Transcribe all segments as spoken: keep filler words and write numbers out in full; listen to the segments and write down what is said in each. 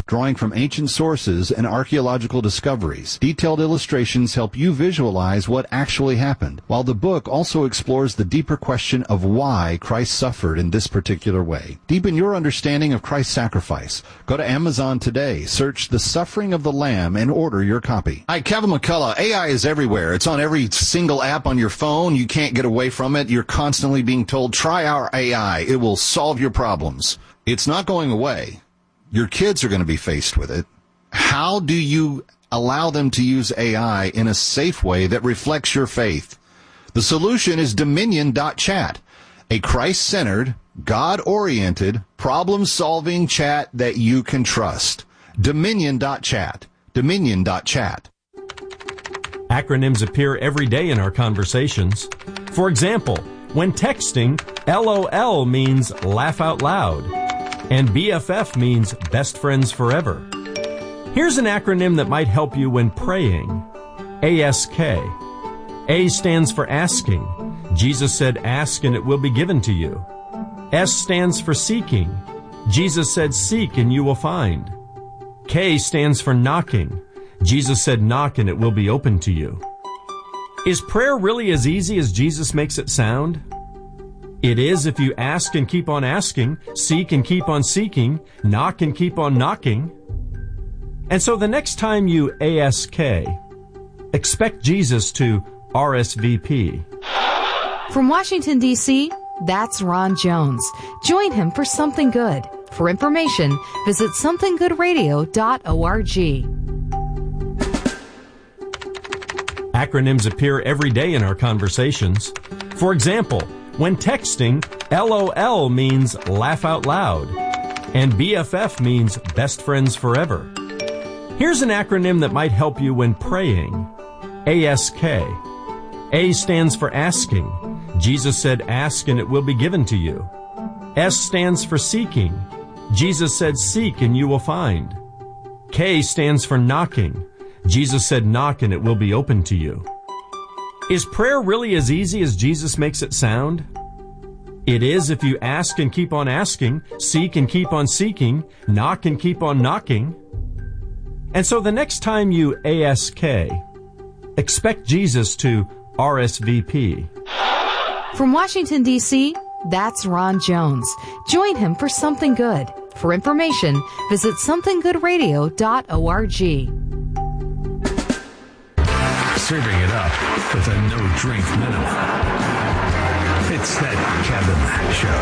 drawing from ancient sources and archaeological discoveries. Detailed illustrations help you visualize what actually happened, while the book also explores the deeper question of why Christ suffered in this particular way. Deepen your understanding of Christ's sacrifice. Go to Amazon today, search The Suffering of the Lamb, and order your copy. Hi, Kevin McCullough. A I is everywhere. It's on every single app on your phone. You can't get away from it. You're constantly being told, try our A I. It will solve your problems. It's not going away. Your kids are going to be faced with it. How do you allow them to use A I in a safe way that reflects your faith? The solution is Dominion dot chat, a Christ-centered, God-oriented, problem-solving chat that you can trust. Dominion dot chat. Dominion dot chat. Acronyms appear every day in our conversations. For example, when texting, LOL means laugh out loud, and B F F means best friends forever. Here's an acronym that might help you when praying. A S K. A stands for asking. Jesus said, ask and it will be given to you. S stands for seeking. Jesus said, seek and you will find. K stands for knocking. Jesus said, knock and it will be open to you. Is prayer really as easy as Jesus makes it sound? It is if you ask and keep on asking, seek and keep on seeking, knock and keep on knocking. And so the next time you A S K, expect Jesus to R S V P. From Washington, D C, that's Ron Jones. Join him for Something Good. For information, visit something good radio dot org. Acronyms appear every day in our conversations. For example, when texting, LOL means laugh out loud, and B F F means best friends forever. Here's an acronym that might help you when praying. A S K. A stands for asking. Jesus said, ask and it will be given to you. S stands for seeking. Jesus said, seek and you will find. K stands for knocking. Jesus said, knock and it will be open to you. Is prayer really as easy as Jesus makes it sound? It is if you ask and keep on asking, seek and keep on seeking, knock and keep on knocking. And so the next time you A S K, expect Jesus to R S V P. From Washington, D C, that's Ron Jones. Join him for Something Good. For information, visit something good radio dot org. Serving it up with a no-drink minimum. It's that Kevin Show.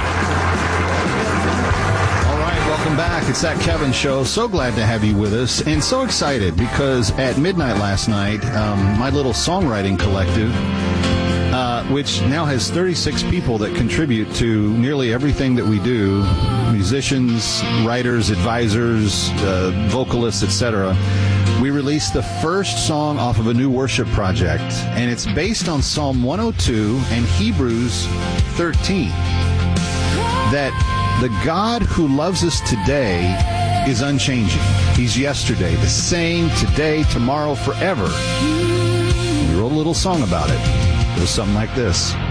All right, welcome back. It's that Kevin Show. So glad to have you with us, and so excited because at midnight last night, um, my little songwriting collective, uh, which now has thirty-six people that contribute to nearly everything that we do, musicians, writers, advisors, uh, vocalists, et cetera, we released the first song off of a new worship project, and it's based on Psalm one oh two and Hebrews thirteen. That the God who loves us today is unchanging. He's yesterday, the same, today, tomorrow, forever. We wrote a little song about it. It was something like this.